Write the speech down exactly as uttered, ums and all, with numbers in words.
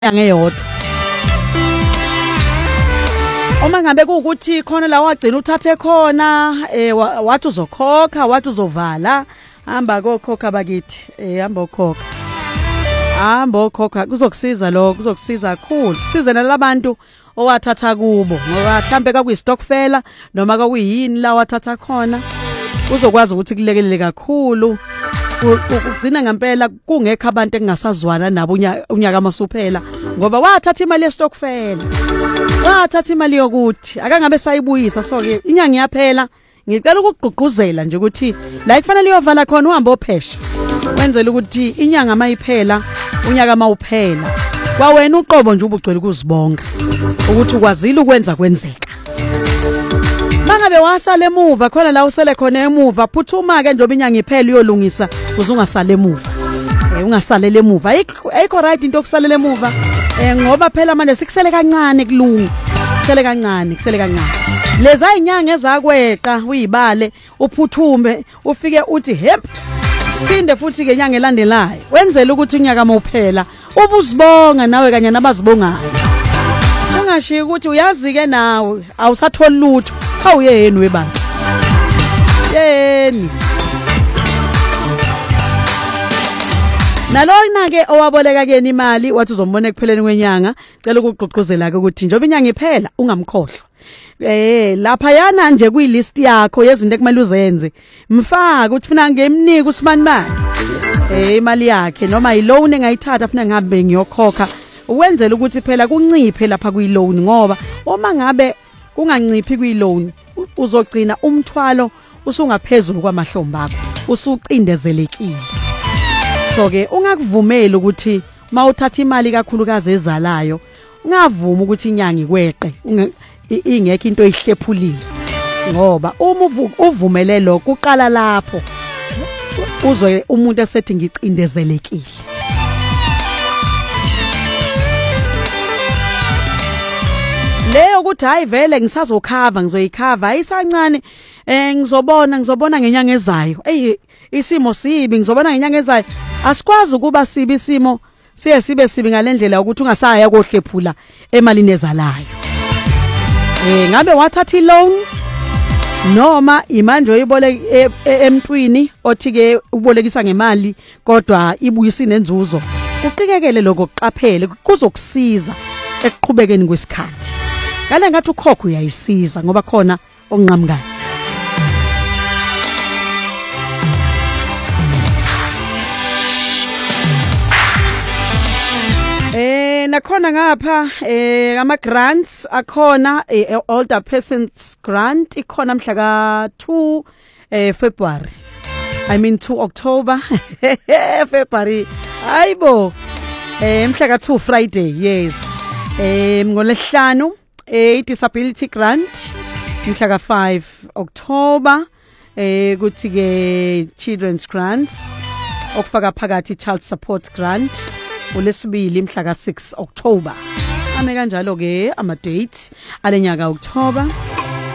ngeyodwa. Uma ngabe kuukuthi khona la wagcina uthathe khona eh wathi uzokhokha wathi uzovala hamba kokhokha bakithi eh hamba ukhokha hamba ukhokha kuzokusiza lokho kuzokusiza kakhulu size nalabantu owathatha kubo ngoba mhlambe kakuyistokfela noma kakuyini la wathatha khona uzokwazi ukuthi kulekelele kakhulu ukugcina ngempela kungekho abantu engasazwana nabo unyaka masuphela ngoba wathatha imali yestokfela wathatha imali yokuthi akangabe sayibuyisa so ke inyanga iyaphela ngicela ukugqugquzela nje ukuthi la kufanele uyovala khona uhamba ophesha wenzela ukuthi inyanga mayiphela unyaka mawuphela kwawena uqobo nje ubugcwele ukuzibonga ukuthi ukwazile ukwenza kwenzeka mangabe wasale emuva khona la usele khona emuva phuthuma ke njoba inyanga iphela uyolungisa kuze ungasale emuva eh ungasalele emuva ayikho right into okusalela emuva eh ngoba phela manje sikusele kancane kulunga kusele kancane kusele kancane leza inyanga ezakweqa uyibale uphuthume ufike uthi hemp phinde futhi ke inyanga elandelayo wenzela ukuthi unyaka mawuphela ubuzibonga nawe kanye nabazibongayo ungashiya ukuthi uyazi ke nawe awusatholi lutho awuyeni webantu yeni nalona ke owaboleka ke imali wathi uzombona ekupheleni kwenyanga cela ukugqugquzela ke ukuthi njoba inyanga iphela ungamkhohlwa eh lapha yana nje kuyilist yakho yezinto ekumele uzenze mfaka ukuthi funa ngemnike usibani bani eh imali yakhe noma iloan engayithatha funa ngabe ngiyokhokha ukwenzela ukuthi phela kunciphe lapha kuyiloan ngoba uma ngabe kunganciphi kuyiloan uzogcina umthwalo usungaphezulu kwamahlomba akho usucindezelekile so ke ungakuvumeli ukuthi mawuthatha imali kakhulukazi ezalayo ungavuma ukuthi inyanga ikweqe ingekho into ehlephulile ngoba uma uvumele lokho uqala lapho uzwe umuntu esethi ngicindezelekile leyo ukuthi hayi vele ngisazokhava ngizoyikhava ayisancane eh ngizobona ngizobona ngenyanga ezayo ey isimo sibi ngizobona ngenyanga ezayo asikwazi ukuba sibi isimo siye sibe sibi ngalendlela ukuthi ungasaya kohlephula emalini ezalayo eh ngabe wathatha iloan noma imanje oyiboleke emntwini othi ke ubolekisa ngemali kodwa ibuyisa inenzuzo uqikekele lokho kuqaphele kuzokusiza ekuqhubekeni kwesikhathi ngale ngathi ukhokho uyayisiza ngoba khona okunqamukayo eh nakhona ngapha eh ama grants akhona older persons grant ikhona mhla ka two eh February I mean two October February ayibo eh mhla ka two Friday yes eh ngolesihlanu eh disability grant mhla ka five October eh kuthi ke children's grants okufaka phakathi child support grant ulesibili mhla ka six October ame kanjalo ke ama dates alenyaka October